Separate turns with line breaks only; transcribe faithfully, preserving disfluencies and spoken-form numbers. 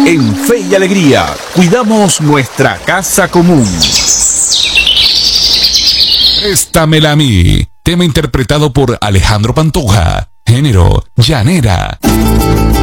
En Fe y Alegría, cuidamos nuestra casa común.
Préstamela a mí. Tema interpretado por Alejandro Pantoja. Género, llanera.